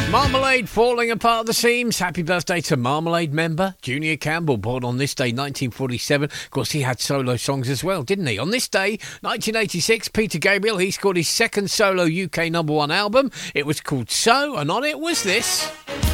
Marmalade falling apart at the seams. Happy birthday to Marmalade member Junior Campbell, born on this day 1947. Of course, he had solo songs as well, didn't he? On this day 1986, Peter Gabriel, he scored his second solo UK #1 album. It was called So, and on it was this.